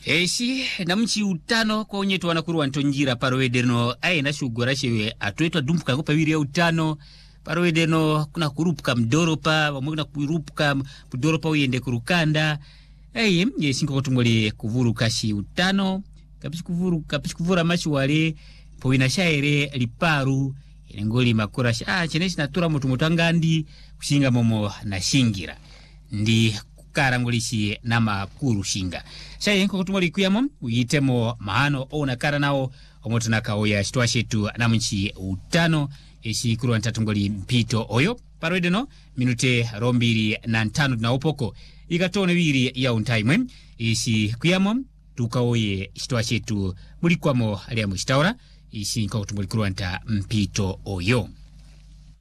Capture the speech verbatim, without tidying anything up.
Eshi na mchi utano kwa unyetu wanakuru wantonjira parowedeno ae na shugura shewe atuetwa dumpuka kwa pawiri ya utano parowedeno kuna kurupuka mdoropa wamuna kurupuka mdoropa uyende kurukanda ae yesinko kutumole kuvuru kashi utano kapishi kuvuru kapishi kuvura machi wale po inashaere liparu inengoli makura ah cheneshi natura mutu mutangandi kushinga momo na shingira ndi karangulishi na makuru shinga shaye nko kutumoli kuyamo uyitemo mahano ona kara nao omoto nakaoya shitwa shetu na mchi utano eshi kuru antatungoli mpito oyo parwedeno minute rombiri na ntano na opoko ikatone wiri ya untaimwe eshi kuyamo tukaoye shitwa shetu mulikwamo aliamu shitaura ishi nko kutumoli kuru anta mpito oyo.